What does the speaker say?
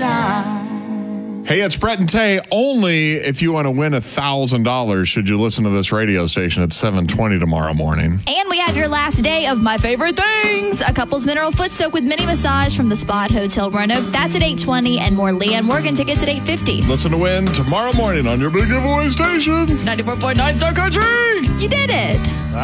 sunshine. Hey, it's Brett and Tay. Only if you want to win $1,000 should you listen to this radio station at 7:20 tomorrow morning. And we have your last day of My Favorite Things, a couple's mineral foot soak with mini massage from the Spa at Hotel Roanoke. That's at 8:20, and more Leanne Morgan tickets at 8:50. Listen to win tomorrow morning on your big giveaway station. 94.9 Star Country. You did it.